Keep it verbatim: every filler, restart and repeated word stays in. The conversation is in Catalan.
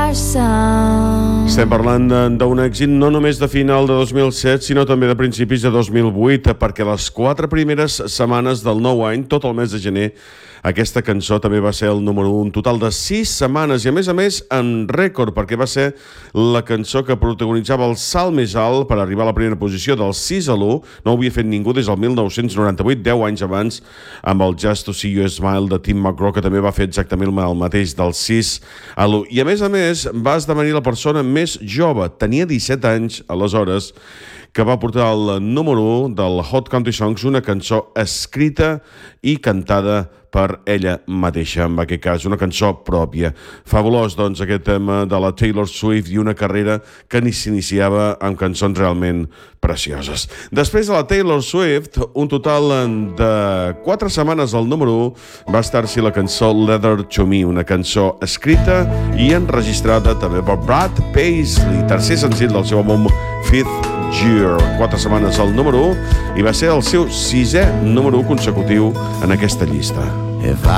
our sound. Estem parlant d'un èxit no només de final de dos mil set, sinó també de principis de dos mil vuit, perquè les quatre primeres setmanes del nou any, tot el mes de gener, aquesta cançó també va ser el número un, un total de sis setmanes, i a més a més en rècord, perquè va ser la cançó que protagonitzava el salt més alt per arribar a la primera posició del sis a l'u. No ho havia fet ningú des del mil nou-cents noranta-vuit, deu anys abans, amb el Just to See You Smile de Tim McGraw, que també va fer exactament el mateix del sis a l'u. I a més a més va esdevenir la persona més jove, tenia disset anys aleshores, que va portar el número u del Hot Country Songs, una cançó escrita i cantada per ella mateixa, en aquest cas, una cançó pròpia. Fabulós, doncs, aquest tema de la Taylor Swift i una carrera que ni s'iniciava amb cançons realment precioses. Després de la Taylor Swift, un total de quatre setmanes al número u va estar-s'hi la cançó Leather to Me, una cançó escrita i enregistrada també per Brad Paisley, tercer senzill del seu àlbum Fifth Year. Quatre setmanes al número u i va ser el seu sisè número u consecutiu en aquesta llista. If